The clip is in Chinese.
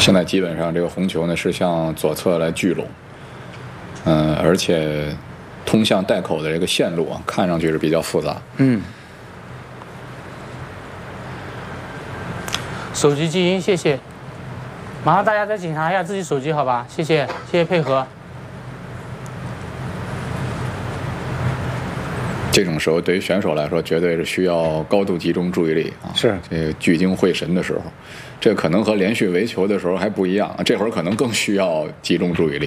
现在基本上这个红球呢是向左侧来聚拢，而且通向袋口的这个线路啊，看上去是比较复杂。 手机静音，谢谢。马上大家再检查一下自己手机，好吧？谢谢，谢谢配合。 这种时候对于选手来说，绝对是需要高度集中注意力啊， 是这个聚精会神的时候，这可能和连续围球的时候还不一样，这会儿可能更需要集中注意力。